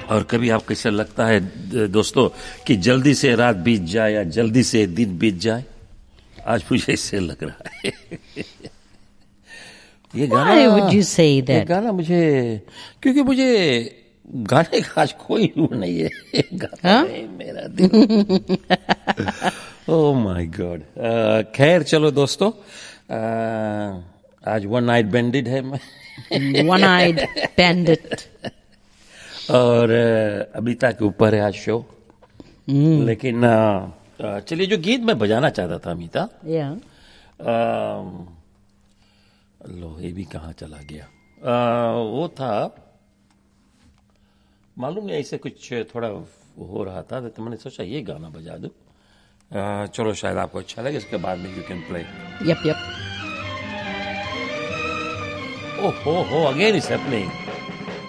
और कभी आपको ऐसा लगता है दोस्तों कि जल्दी से रात बीत जाए या जल्दी से दिन बीत जाए? आज मुझे इससे लग रहा है। ये गाना, Why would you say ये that? गाना मुझे, क्योंकि मुझे गाने का आज कोई वो नहीं है। गाना हाँ? है मेरा दिल। Oh my God. खैर चलो दोस्तों, आज वन नाइट बैंडिट है मैं। One-eyed bandit. और अबिता के ऊपर है आज शो। लेकिन चलिए, जो गीत मैं बजाना चाहता था अमिता, Yeah. लो ये भी कहाँ चला गया। वो था, मालूम नहीं, ऐसे कुछ थोड़ा हो रहा था तो मैंने सोचा ये गाना बजा दूं। चलो शायद आपको अच्छा लगे, इसके बाद में यू कैन प्ले। Yep. ओह हो, अगेन इज हैपनिंग।